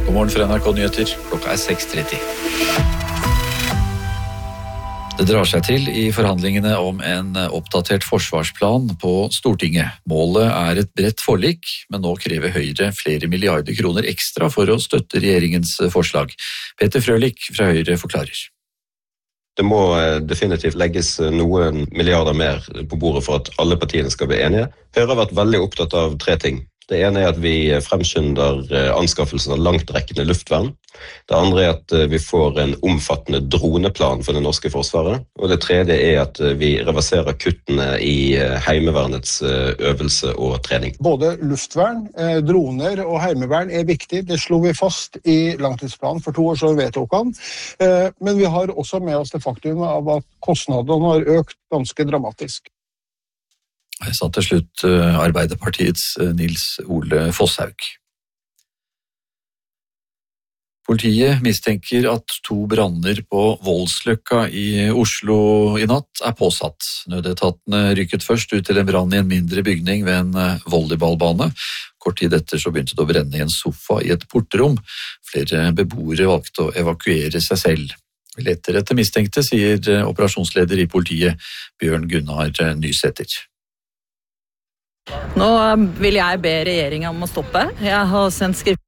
God morgen fra NRK Nyheter, klokka 6:30. Det drar seg til i forhandlingene om en oppdatert forsvarsplan på Stortinget. Målet er et bredt forlik, men nå krever Høyre flere milliarder kroner ekstra for å støtte regjeringens forslag. Peter Frølich fra Høyre forklarer. Det må definitivt legges noen milliarder mer på bordet for at alle partiene skal bli enige. Høyre har vært veldig opptatt av 3 ting. Det ene er at vi fremskynder anskaffelsen av langtrekkende luftvern. Det andre er at vi får en omfattende droneplan for det norske forsvaret. Og det tredje er at vi reverserer kuttene i Heimevernets øvelse og trening. Både luftvern, droner og heimevern er viktig. Det slo vi fast i langtidsplanen for 2 år siden vedtok han. Men vi har også med oss det faktum av at kostnadene har økt ganske dramatisk. Jeg sa til slutt Arbeiderpartiets Nils Ole Fosshaug. Politiet mistenker at 2 branner på Voldsløkka i Oslo i natt er påsatt. Nødetatene rykket først ut til en brann i en mindre bygning ved en volleyballbane. Kort tid etter så begynte det å brenne i en sofa i et portrom. Flere beboere valgte å evakuere seg selv. Vi leter etter mistenkte, sier operasjonsleder i politiet, Bjørn Gunnar Nysæter. Nå vil jeg be regjeringen om å stoppe. Jeg har sendt skrift.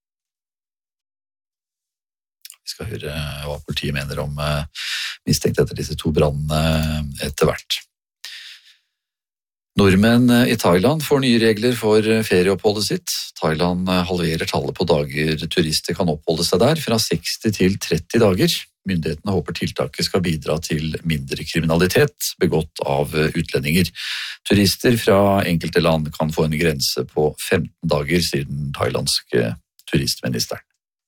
Vi skal høre hva politiet mener om mistenkt etter disse 2 brannene etter hvert. Nordmenn i Thailand får nye regler for ferieoppholdet sitt. Thailand halverer tallet på dager turister kan oppholde seg der, fra 60 til 30 dager. Myndighetene håper tiltaket skal bidra til mindre kriminalitet begått av utlendinger. Turister fra enkelte land kan få en grense på 15 dager, sier den thailandske turistministeren.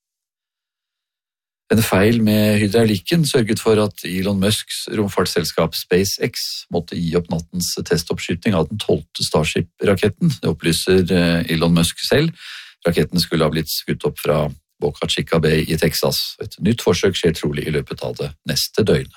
En feil med hydraulikken sørget for at Elon Musks romfartsselskap SpaceX måtte gi opp nattens testoppskyting av den 12. Starship-raketten. Det opplyser Elon Musk selv. Raketten skulle ha blitt skutt opp fra Boca Chica Bay i Texas. Et nytt forsøk skjer trolig i løpet av det neste døgnet.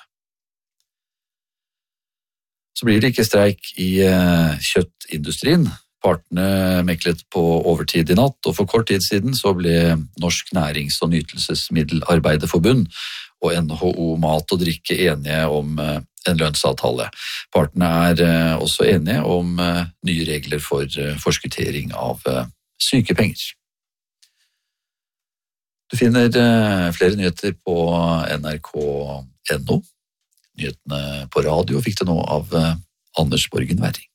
Så blir det ikke streik i kjøttindustrien. Partene meklet på overtid i natt, og for kort tid siden så ble Norsk Nærings- og Nytelsesmiddelarbeiderforbund og NHO Mat og Drikke enige om en lønnsavtale. Partene er også enige om nye regler for forskuttering av sykepenger. Du finner flere nyheter på nrk.no. Nyhetene på radio fikk du nå av Anders Borgen Werring.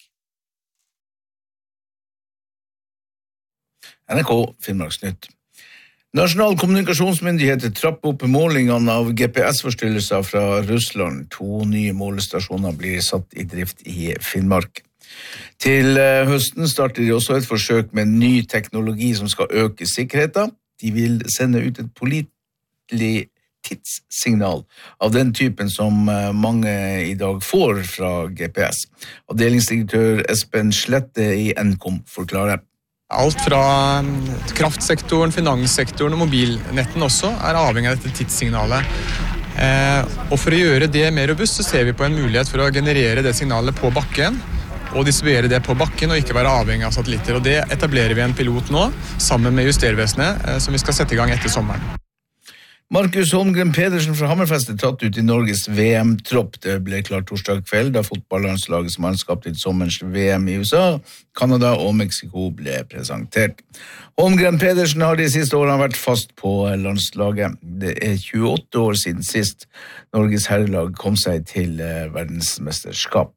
NRK Finnmarksnytt. Nasjonal kommunikasjonsmyndighet trapper opp målingene av GPS-forstyrrelser fra Russland. 2 nye målestasjoner blir satt i drift i Finnmark. Til høsten starter de også et forsøk med ny teknologi som skal øke sikkerheten. De vil sende ut et pålitelig tidssignal av den typen som mange i dag får fra GPS. Avdelingsdirektør Espen Slette i Nkom forklarer. Alt fra kraftsektoren, finanssektoren og mobilnetten også er avhengig av dette tidssignalet. Og for å gjøre det mer robust så ser vi på en mulighet for å generere det signalet på bakken og distribuere det på bakken og ikke være avhengig av satellitter. Og det etablerer vi en pilot nå sammen med Justervesenet som vi skal sette i gang etter sommeren. Markus Holmgren Pedersen fra Hammerfest tatt ut i Norges VM-tropp. Det ble klart torsdag kveld da fotballandslaget som mannskap til sommerens VM i USA, Kanada og Mexico ble presentert. Holmgren Pedersen har de siste årene vært fast på landslaget. Det er 28 år siden sist Norges herrelag kom seg til verdensmesterskap.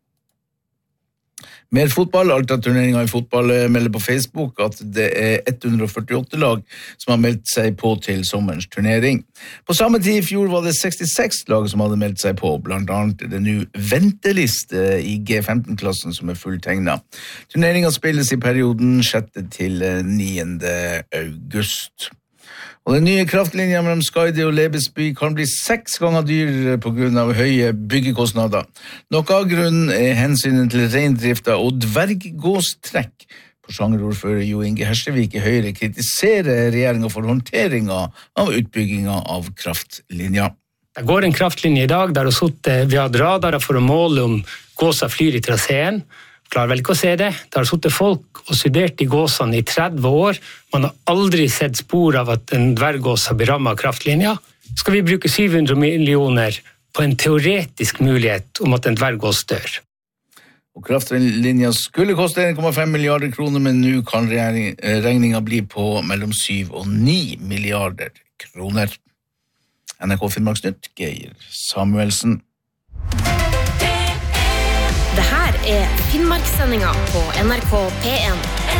Mer fotball, Alta-turneringen i fotball melder på Facebook at det er 148 lag som har meldt seg på til sommerens turnering. På samme tid i fjor var det 66 lag som hadde meldt seg på, blant annet det nå venteliste i G15-klassen som er fulltegnet. Turneringen spilles i perioden 6. til 9. august. Og den nye kraftlinjen mellom Skaidi og Lebesby kan bli 6 ganger dyrere på grunn av høye byggekostnader. Noe av grunnen er hensynet til reindrifta og dverggåstrekk. Porsangerordfører Jo Inge Hersevik i Høyre kritiserer regjeringen for håndteringen av utbyggingen av kraftlinja. Det går en kraftlinje i dag der vi har hatt radarer for å måle om gåsa flyr i traseen, klarer vel ikke å se det. Det har sittet folk og studert i gåsene i 30 år. Man har aldri sett spor av at en dverggås har blitt rammet av kraftlinja. Skal vi bruke 700 millioner på en teoretisk mulighet om at en dverggås dør? Og kraftlinja skulle koste 1,5 milliarder kroner, men nå kan regningen bli på mellom 7 og 9 milliarder kroner. NRK Finnmarksnytt, Geir Samuelsen. Det her er Finnmarkssendinga på NRK P1.